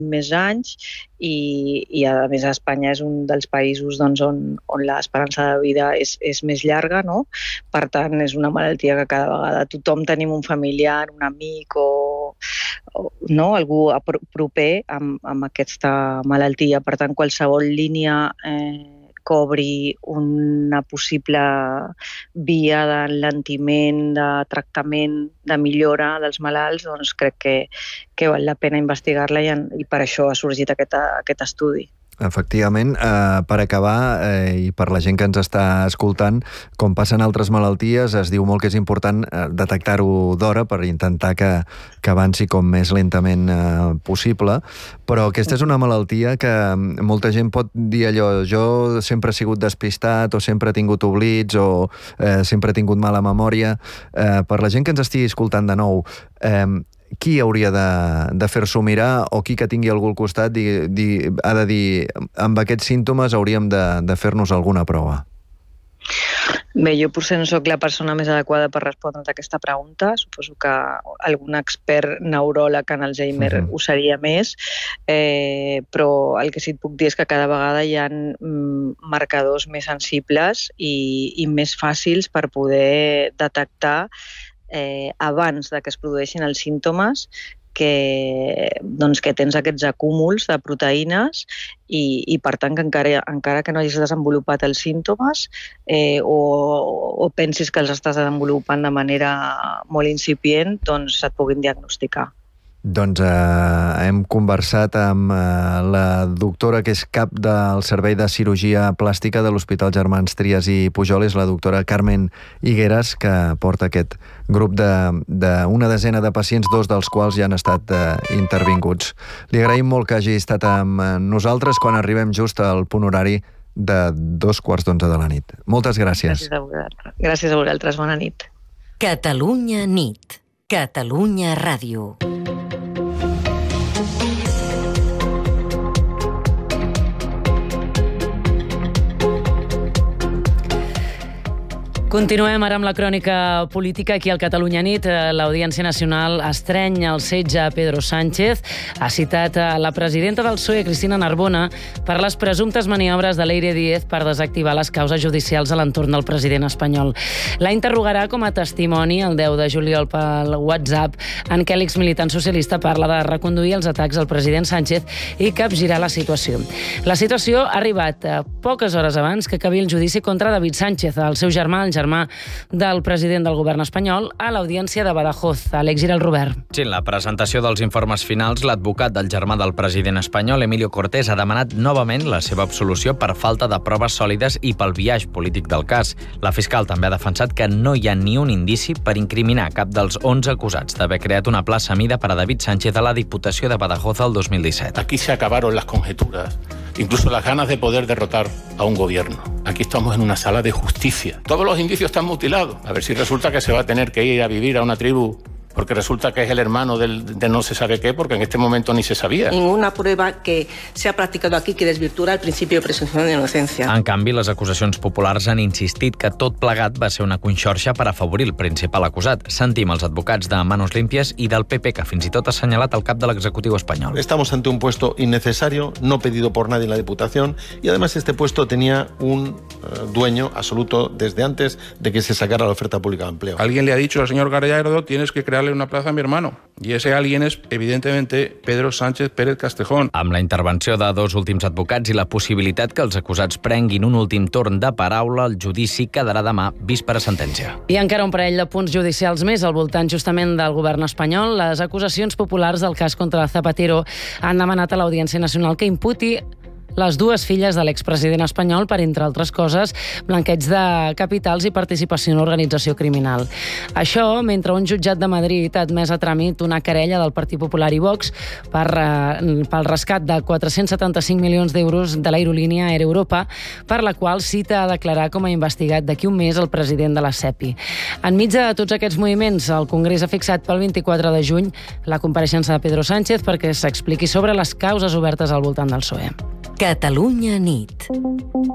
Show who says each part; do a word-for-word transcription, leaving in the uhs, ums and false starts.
Speaker 1: més anys i, i a més Espanya és un dels països doncs, on, on l'esperança de vida és, és més llarga, no? Per tant, és una malaltia que cada vegada tothom tenim un familiar, un amic o, o no? Algú proper amb, amb aquesta malaltia. Per tant, qualsevol línia eh, cobri una possible via d'enlentiment, de tractament, de millora dels malalts, doncs crec que, que val la pena investigar-la i, i per això ha sorgit aquest, aquest estudi.
Speaker 2: Efectivament, eh, per acabar, eh, i per la gent que ens està escoltant, com passen altres malalties, es diu molt que és important eh, detectar-ho d'hora per intentar que, que avanci com més lentament eh, possible, però aquesta és una malaltia que molta gent pot dir allò, jo sempre he sigut despistat o sempre he tingut oblits o eh, sempre he tingut mala memòria. Eh, per la gent que ens estigui escoltant de nou, eh, qui hauria de, de fer-s'ho mirar o qui que tingui algú al costat di, di, ha de dir amb aquests símptomes hauríem de, de fer-nos alguna prova?
Speaker 1: Bé, jo potser no sóc la persona més adequada per respondre a aquesta pregunta. Suposo que algun expert neuròleg en Alzheimer uh-huh. ho seria més, eh, però el que sí et puc dir és que cada vegada hi ha mm, marcadors més sensibles i, i més fàcils per poder detectar Eh, abans de que es produeixin els símptomes que, doncs, que tens aquests acúmuls de proteïnes i, i per tant que encara, encara que no hagis desenvolupat els símptomes eh, o, o pensis que els estàs desenvolupant de manera molt incipient, doncs et puguin diagnosticar.
Speaker 2: Doncs eh, hem conversat amb eh, la doctora que és cap del Servei de Cirurgia Plàstica de l'Hospital Germans Trias i Pujol, és la doctora Carmen Higueras, que porta aquest grup d'una de, de desena de pacients, dos dels quals ja han estat eh, intervinguts. Li agraïm molt que hagi estat amb nosaltres quan arribem just al punt horari de dos quarts d'onze de la nit. Moltes gràcies.
Speaker 1: Gràcies a vosaltres. Gràcies a vosaltres. Bona nit.
Speaker 3: Catalunya nit. Catalunya Ràdio. Continuem ara amb la crònica política aquí al Catalunya nit. L'Audiència Nacional estreny el setge a Pedro Sánchez. Ha citat a la presidenta del P S O E, Cristina Narbona, per les presumptes maniobres de Leire Díez per desactivar les causes judicials a l'entorn del president espanyol. La interrogarà com a testimoni el deu de juliol pel WhatsApp, en què l'exmilitant socialista parla de reconduir els atacs al president Sánchez i capgirar la situació. La situació ha arribat poques hores abans que acabi el judici contra David Sánchez, el seu germà, el germà del president del govern espanyol, a l'Audiència de Badajoz. Àlex Giral Robert.
Speaker 4: Sí, en la presentació dels informes finals, l'advocat del germà del president espanyol, Emilio Cortés, ha demanat novament la seva absolució per falta de proves sòlides i pel biaix polític del cas. La fiscal també ha defensat que no hi ha ni un indici per incriminar cap dels onze acusats d'haver creat una plaça mida per a David Sánchez a la Diputació de Badajoz el dos mil disset.
Speaker 5: Aquí se acabaron las conjeturas, incluso las ganas de poder derrotar a un gobierno. Aquí estamos en una sala de justicia. Todos los indicios están mutilados. A ver si resulta que se va a tener que ir a vivir a una tribu porque resulta que es el hermano del, de no se sabe qué, porque en este momento ni se sabia.
Speaker 6: Ninguna prueba que se ha practicado aquí que desvirtuara el principio de presunción de inocencia.
Speaker 4: En canvi, les acusacions populars han insistit que tot plegat va ser una conxorxa per afavorir el principal acusat. Sentim els advocats de Manos Limpias i del P P, que fins i tot ha assenyalat el cap de l'executiu espanyol.
Speaker 7: Estamos ante un puesto innecesario, no pedido por nadie en la Diputación, y además este puesto tenía un uh, dueño absoluto desde antes de que se sacara la oferta pública de empleo.
Speaker 8: Alguien le ha dicho al señor Gallardo, tienes que crear una plaza a mi hermano. Y ese alguien es, evidentemente, Pedro Sánchez Pérez Castejón.
Speaker 4: Amb la intervenció de dos últims advocats i la possibilitat que els acusats prenguin un últim torn de paraula, el judici quedarà demà vist per a sentència.
Speaker 3: I encara un parell de punts judicials més al voltant justament del govern espanyol. Les acusacions populars del cas contra Zapatero han demanat a l'Audiència Nacional que imputi les dues filles de l'expresident espanyol per, entre altres coses, blanqueig de capitals i participació en organització criminal. Això mentre un jutjat de Madrid ha admès a tràmit una querella del Partit Popular i Vox per, eh, pel rescat de quatre-cents setanta-cinc milions d'euros de l'aerolínia Air Europa, per la qual cita a declarar com a investigat d'aquí un mes el president de la SEPI. Enmig de tots aquests moviments, el Congrés ha fixat pel vint-i-quatre de juny la compareixença de Pedro Sánchez perquè s'expliqui sobre les causes obertes al voltant del P S O E. Catalunya nit.